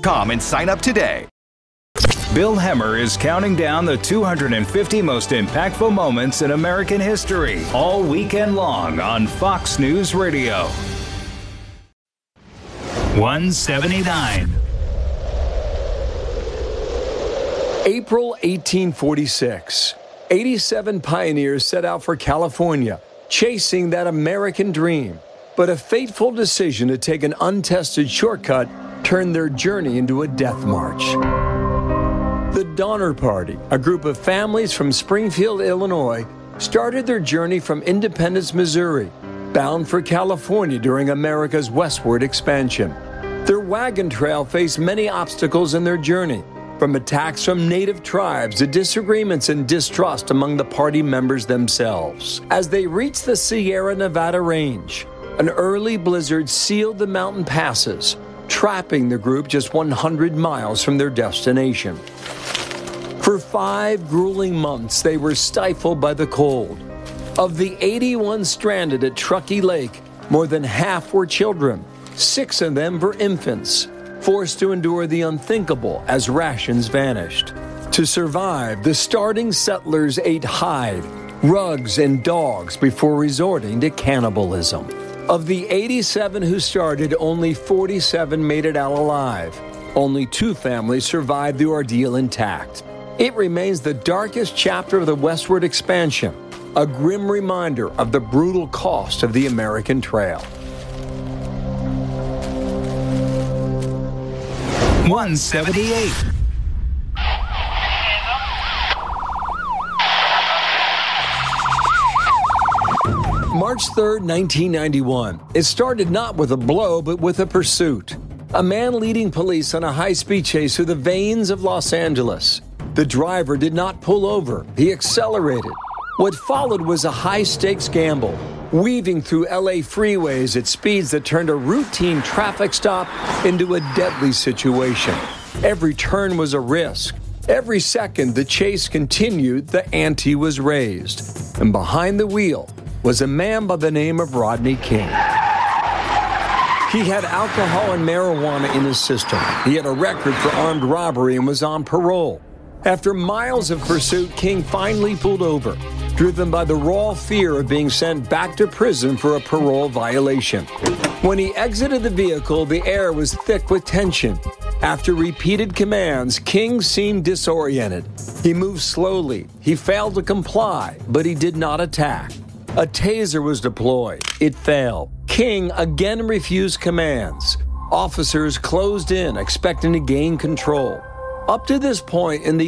Com and sign up today. Bill Hemmer is counting down the 250 most impactful moments in American history all weekend long on Fox News Radio. 179. April 1846. 87 pioneers set out for California, chasing that American dream. But a fateful decision to take an untested shortcut turned their journey into a death march. The Donner Party, a group of families from Springfield, Illinois, started their journey from Independence, Missouri, bound for California during America's westward expansion. Their wagon trail faced many obstacles in their journey, from attacks from native tribes to disagreements and distrust among the party members themselves. As they reached the Sierra Nevada range, an early blizzard sealed the mountain passes, trapping the group just 100 miles from their destination. For 5 grueling months, they were stifled by the cold. Of the 81 stranded at Truckee Lake, more than half were children. 6 of them were infants, forced to endure the unthinkable as rations vanished. To survive, the starting settlers ate hide, rugs, and dogs before resorting to cannibalism. Of the 87 who started, only 47 made it out alive. Only 2 families survived the ordeal intact. It remains the darkest chapter of the westward expansion, a grim reminder of the brutal cost of the American trail. 178. March 3rd, 1991. It started not with a blow, but with a pursuit. A man leading police on a high-speed chase through the veins of Los Angeles. The driver did not pull over. He accelerated. What followed was a high-stakes gamble, weaving through LA freeways at speeds that turned a routine traffic stop into a deadly situation. Every turn was a risk. Every second the chase continued, the ante was raised. And behind the wheel was a man by the name of Rodney King. He had alcohol and marijuana in his system. He had a record for armed robbery and was on parole. After miles of pursuit, King finally pulled over, driven by the raw fear of being sent back to prison for a parole violation. When he exited the vehicle, the air was thick with tension. After repeated commands, King seemed disoriented. He moved slowly. He failed to comply, but he did not attack. A taser was deployed. It failed. King again refused commands. Officers closed in, expecting to gain control. Up to this point in the